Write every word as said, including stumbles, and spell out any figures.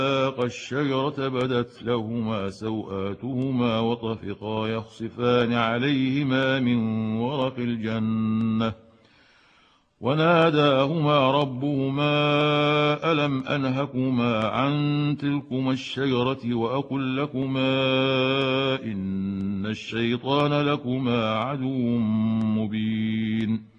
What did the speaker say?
الشجرة بدت لهما سوآتهما وطفقا يخصفان عليهما من ورق الجنة وناداهما ربهما ألم أنهكما عن تلكما الشجرة وأقل لكما إن الشيطان لكما عدو مبين